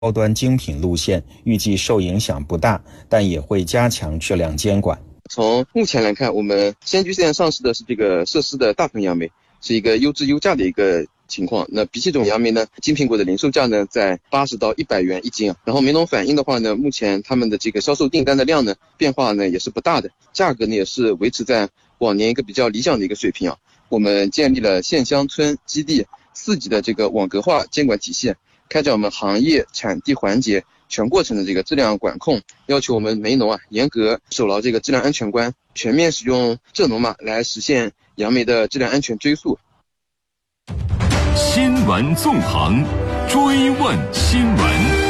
高端精品路线，预计受影响不大，但也会加强质量监管。 从目前来看，我们先驱线上市的是这个涉丝的大棚杨梅，是一个优质优价的一个情况。那比起这种杨梅呢，精品果的零售价呢在80到100元一斤。然后梅农反映的话呢，目前他们的这个销售订单的量呢变化呢也是不大的，价格呢也是维持在往年一个比较理想的一个水平啊。我们建立了县乡村基地4级的这个网格化监管体系，开展我们行业产地环节全过程的这个质量管控，要求我们梅农严格守牢这个质量安全关，全面使用浙农码来实现杨梅的质量安全追溯。 新闻纵横，追问新闻。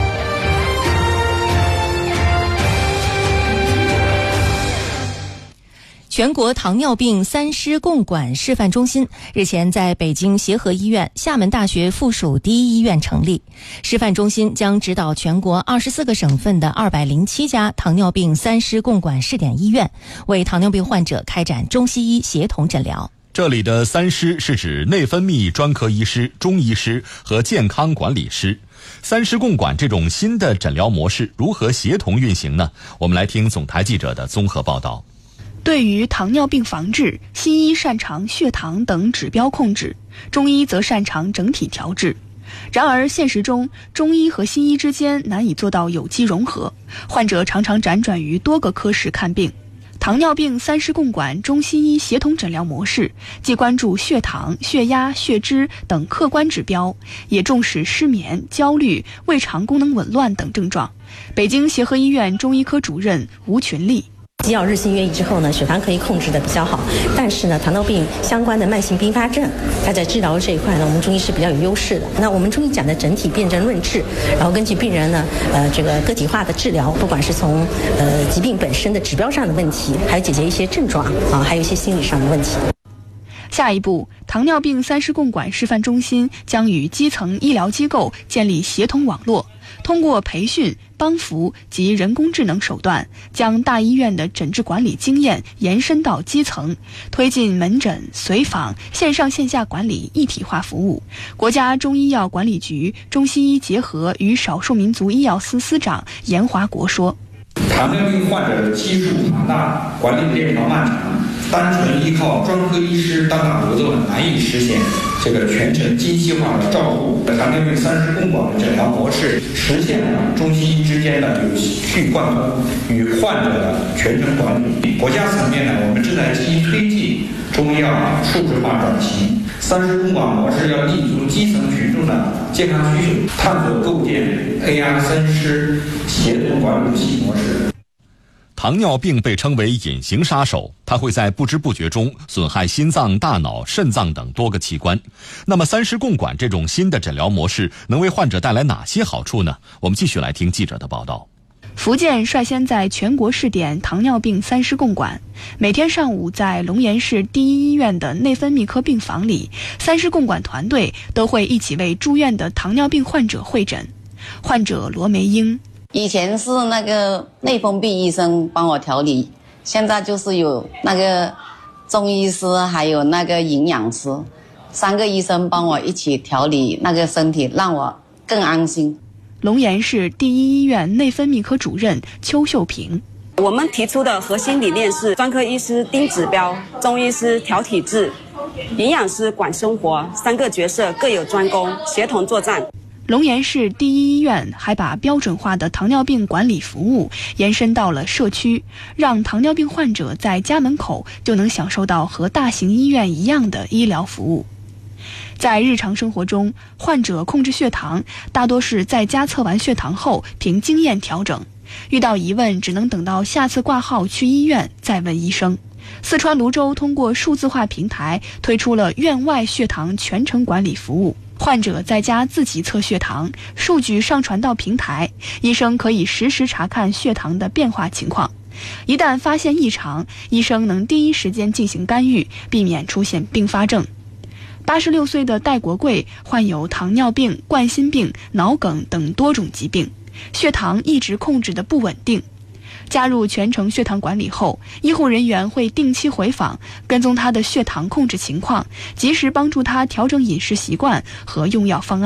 全国糖尿病三师共管示范中心日前在北京协和医院、厦门大学附属第一医院成立。示范中心将指导全国24个省份的207家糖尿病三师共管试点医院，为糖尿病患者开展中西医协同诊疗。 这里的三师是指内分泌专科医师、中医师和健康管理师。三师共管这种新的诊疗模式如何协同运行呢？我们来听总台记者的综合报道。 对于糖尿病防治，西医擅长血糖等指标控制，中医则擅长整体调治。然而现实中，中医和西医之间难以做到有机融合，患者常常辗转于多个科室看病。糖尿病三师共管中西医协同诊疗模式，既关注血糖、血压、血脂等客观指标，也重视失眠、焦虑、胃肠功能紊乱等症状。北京协和医院中医科主任吴群丽。 基药日新月异之后呢，血糖可以控制的比较好，但是呢，糖尿病相关的慢性并发症，它在治疗这一块呢，我们中医是比较有优势的。那我们中医讲的整体辨证论治，然后根据病人呢，这个个体化的治疗，不管是从疾病本身的指标上的问题，还有解决一些症状啊，还有一些心理上的问题。 下一步，糖尿病三师共管示范中心将与基层医疗机构建立协同网络，通过培训、帮扶及人工智能手段，将大医院的诊治管理经验延伸到基层，推进门诊、随访、线上线下管理一体化服务。国家中医药管理局中西医结合与少数民族医药司司长严华国说： 糖尿病患者的基数庞大，管理链条漫长，单纯依靠专科医师单打独斗难以实现这个全程精细化的照顾。糖尿病三师共管的诊疗模式实现了中西医之间的有序贯通与患者的全程管理。国家层面呢，我们正在积极推进中医药数字化转型。三师共管模式要立足基层群众的健康需求，探索构建 AI 三师协同管理系模式。 糖尿病被称为隐形杀手，它会在不知不觉中损害心脏、大脑、肾脏等多个器官。那么三师共管这种新的诊疗模式能为患者带来哪些好处呢？我们继续来听记者的报道。 福建率先在全国试点糖尿病三师共管，每天上午在龙岩市第一医院的内分泌科病房里，三师共管团队都会一起为住院的糖尿病患者会诊。患者罗梅英： 以前是那个内分泌医生帮我调理，现在就是有那个中医师还有那个营养师，3个医生帮我一起调理那个身体，让我更安心。 龙岩市第一医院内分泌科主任邱秀平： 我们提出的核心理念是专科医师盯指标，中医师调体质，营养师管生活，3个角色各有专攻，协同作战。 龙岩市第一医院还把标准化的糖尿病管理服务延伸到了社区，让糖尿病患者在家门口就能享受到和大型医院一样的医疗服务。在日常生活中，患者控制血糖大多是在家测完血糖后凭经验调整，遇到疑问只能等到下次挂号去医院再问医生。四川泸州通过数字化平台推出了院外血糖全程管理服务，患者在家自己测血糖，数据上传到平台，医生可以实时查看血糖的变化情况。一旦发现异常，医生能第一时间进行干预，避免出现并发症。86岁的戴国贵患有糖尿病、冠心病、脑梗等多种疾病，血糖一直控制得不稳定。加入全程血糖管理后，医护人员会定期回访，跟踪他的血糖控制情况，及时帮助他调整饮食习惯和用药方案。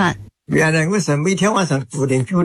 原来我是每天晚上9点